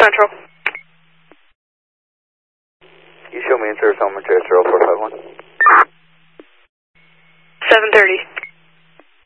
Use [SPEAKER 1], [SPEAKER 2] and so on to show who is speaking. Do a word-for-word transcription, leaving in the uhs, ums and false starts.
[SPEAKER 1] Central.
[SPEAKER 2] You show me in service on J S zero four five one.
[SPEAKER 1] seven thirty.